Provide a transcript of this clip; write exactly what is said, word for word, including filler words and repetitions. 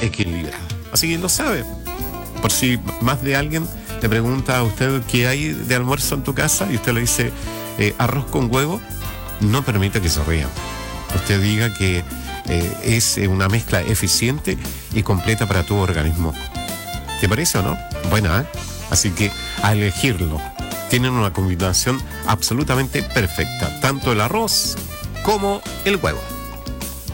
equilibrada. Así que lo sabe. Por si más de alguien le pregunta a usted qué hay de almuerzo en tu casa y usted le dice eh, arroz con huevo, no permita que se rían. Usted diga que eh, es una mezcla eficiente y completa para tu organismo. ¿Te parece o no? Buena, ¿eh? Así que a elegirlo. Tienen una combinación absolutamente perfecta, tanto el arroz como el huevo.